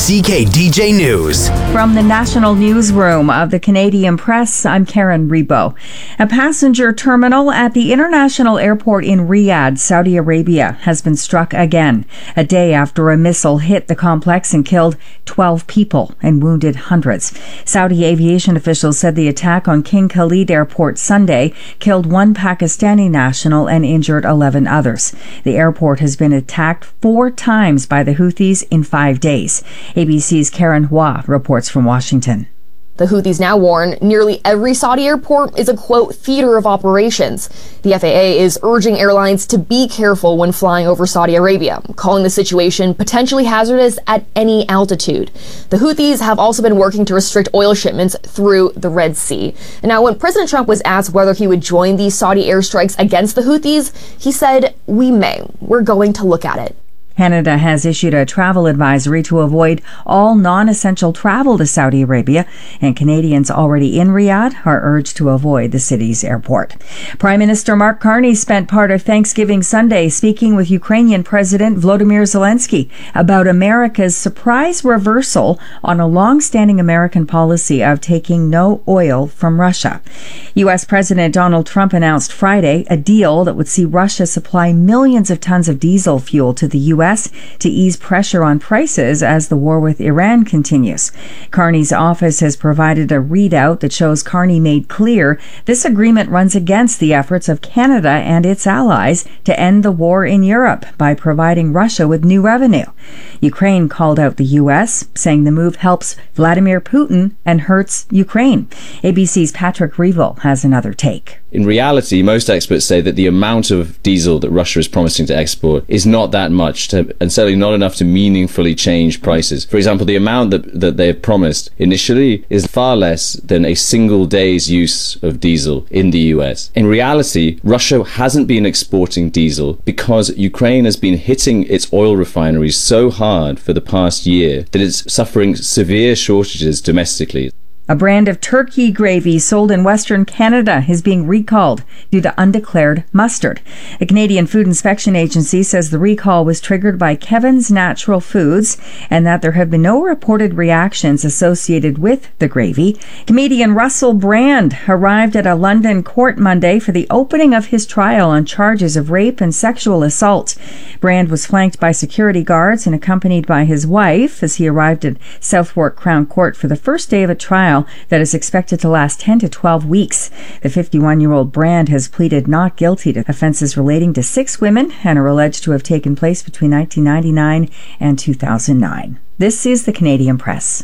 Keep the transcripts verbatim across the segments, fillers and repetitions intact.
C K D J News. From the National Newsroom of the Canadian Press, I'm Karen Rebo. A passenger terminal at the International Airport in Riyadh, Saudi Arabia, has been struck again, a day after a missile hit the complex and killed twelve people and wounded hundreds. Saudi aviation officials said the attack on King Khalid Airport Sunday killed one Pakistani national and injured eleven others. The airport has been attacked four times by the Houthis in five days. A B C's Karen Hua reports from Washington. The Houthis now warn nearly every Saudi airport is a, quote, theater of operations. The F A A is urging airlines to be careful when flying over Saudi Arabia, calling the situation potentially hazardous at any altitude. The Houthis have also been working to restrict oil shipments through the Red Sea. And now, when President Trump was asked whether he would join these Saudi airstrikes against the Houthis, he said, "We may. We're going to look at it." Canada has issued a travel advisory to avoid all non-essential travel to Saudi Arabia, and Canadians already in Riyadh are urged to avoid the city's airport. Prime Minister Mark Carney spent part of Thanksgiving Sunday speaking with Ukrainian President Volodymyr Zelensky about America's surprise reversal on a long-standing American policy of taking no oil from Russia. U S. President Donald Trump announced Friday a deal that would see Russia supply millions of tons of diesel fuel to the U S to ease pressure on prices as the war with Iran continues. Carney's office has provided a readout that shows Carney made clear this agreement runs against the efforts of Canada and its allies to end the war in Europe by providing Russia with new revenue. Ukraine called out the U S, saying the move helps Vladimir Putin and hurts Ukraine. A B C's Patrick Reevell has another take. In reality, most experts say that the amount of diesel that Russia is promising to export is not that much, to, and certainly not enough to meaningfully change prices. For example, the amount that, that they have promised initially is far less than a single day's use of diesel in the U S. In reality, Russia hasn't been exporting diesel because Ukraine has been hitting its oil refineries so hard for the past year that it's suffering severe shortages domestically. A brand of turkey gravy sold in Western Canada is being recalled due to undeclared mustard. The Canadian Food Inspection Agency says the recall was triggered by Kevin's Natural Foods and that there have been no reported reactions associated with the gravy. Comedian Russell Brand arrived at a London court Monday for the opening of his trial on charges of rape and sexual assault. Brand was flanked by security guards and accompanied by his wife as he arrived at Southwark Crown Court for the first day of a trial that is expected to last ten to twelve weeks. The fifty-one-year-old Brand has pleaded not guilty to offenses relating to six women and are alleged to have taken place between nineteen ninety-nine and two thousand nine. This is the Canadian Press.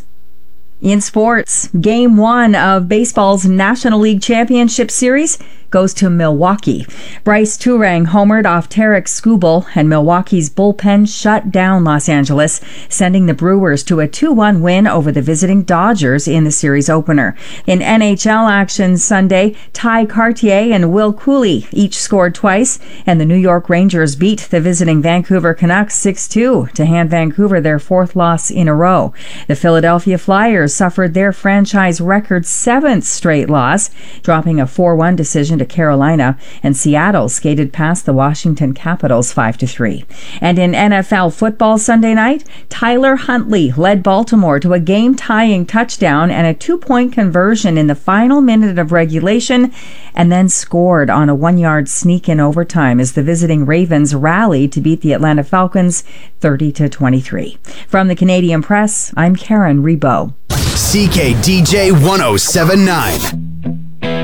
In sports, Game one of baseball's National League Championship Series goes to Milwaukee. Bryce Turang homered off Tarek Skubal, and Milwaukee's bullpen shut down Los Angeles, sending the Brewers to a two one win over the visiting Dodgers in the series opener. In N H L action Sunday, Ty Cartier and Will Cooley each scored twice, and the New York Rangers beat the visiting Vancouver Canucks six two to hand Vancouver their fourth loss in a row. The Philadelphia Flyers suffered their franchise record seventh straight loss, dropping a four one decision to Carolina, and Seattle skated past the Washington Capitals five to three. And in N F L football Sunday night, Tyler Huntley led Baltimore to a game-tying touchdown and a two-point conversion in the final minute of regulation, and then scored on a one-yard sneak in overtime as the visiting Ravens rallied to beat the Atlanta Falcons thirty to twenty-three. From the Canadian Press, I'm Karen Rebo. C K D J one oh seven point nine.